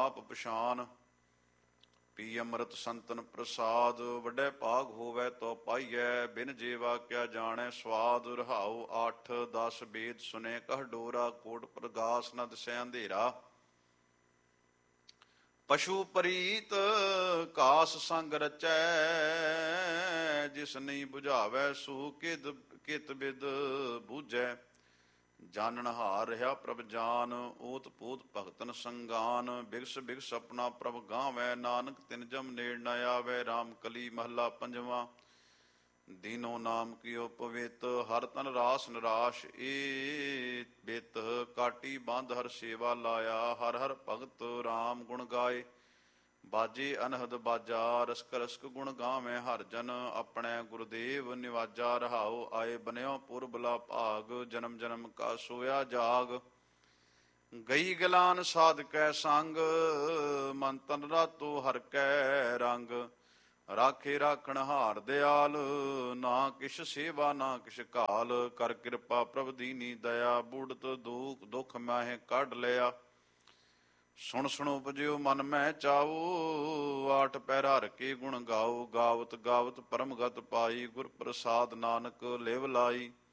ਆਪ ਪਛਾਨ। ਪੀ ਅੰਮ੍ਰਿਤ ਸੰਤਨ ਪ੍ਰਸਾਦ, ਵੱਡੇ ਭਾਗ ਹੋਵੇ ਤੋ ਪਾਈਐ। ਬਿਨ ਜੀਵਾ ਕਿਆ ਜਾਣੈ ਸਵਾਦ, ਰਹਾਉ 8-10 ਵੇਦ ਸੁਨੇ ਕਹ ਡੋਰਾ। ਕੋਟ ਪ੍ਰਗਾਸ ਨ ਦਿਸੈ ਅੰਧੇਰਾ, ਪਸ਼ੂ ਪ੍ਰੀਤ ਕਾਸ ਸੰਗ ਰਚੈ। ਜਿਸ ਨਹੀਂ ਬੁਝਾਵੈ ਸੂ ਕਿਤ ਬਿਦ ਬੂਝੈ। ਜਾਨਣ ਹਾਰ ਰਿਹਾ ਪ੍ਰਭ ਜਾਨ, ਓਤ ਪੋਤ ਭਗਤਨ ਸੰਗਾਨ। ਬਿਗਸ ਬਿਗਸ ਆਪਣਾ ਪ੍ਰਭ ਗਾਵੈ, ਨਾਨਕ ਤਿਨ ਜਮ ਨੇੜ ਨ ਆਵੈ। ਰਾਮ ਕਲੀ ਮਹੱਲਾ ਪੰਜਵਾਂ। ਦੀਨੋ ਨਾਮ ਕੀਓ ਪਵਿੱਤ, ਹਰ ਤਨ ਰਾਸ ਨਿਰਾਸ਼ ਏ ਬਿਤ। ਕਾਟੀ ਬੰਧ ਹਰ ਸੇਵਾ ਲਾਇਆ, ਹਰ ਹਰ ਭਗਤ ਰਾਮ ਗੁਣ ਗਾਏ। ਬਾਜੇ ਅਨਹਦ ਬਾਜਾ, ਰਸਕ ਰਸਕ ਗੁਣ ਗਾਵੇਂ ਹਰ ਜਨ। ਆਪਣੇ ਗੁਰਦੇਵ ਨਿਵਾਜਾ, ਰਹਾਉ ਆਏ ਬਨਿਓ ਪੁਰਬਲਾ ਭਾਗ। ਜਨਮ ਜਨਮ ਕਾ ਸੋਇਆ ਜਾਗ, ਗਈ ਗਲਾਨ ਸਾਧਕੈ ਸੰਗ। ਮਨ ਤਨ ਰਾਤੋ ਹਰ ਕੈ ਰੰਗ। ਰਾਖੇ ਰਾਖਣ ਹਾਰ ਦਿਆਲ, ਨਾ ਕਿਛ ਸੇਵਾ ਨਾ ਕਿਛ ਘਾਲ। ਕਰ ਕਿਰਪਾ ਪ੍ਰਭ ਦੀਨੀ ਦਇਆ, ਬੂੜਤ ਦੁਖ ਮਾਹੇ ਕੱਢ ਲਿਆ। ਸੁਣ ਸੁਣ ਉਪਜਿਓ ਮਨ ਮੈਂ ਚਾਓ, 8 ਪੈਰ ਹਰ ਕੇ ਗੁਣ ਗਾਓ। ਗਾਵਤ ਗਾਵਤ ਪਰਮ ਗਤ ਪਾਈ, ਗੁਰ ਪ੍ਰਸਾਦ ਨਾਨਕ ਲਿਵ ਲਾਈ।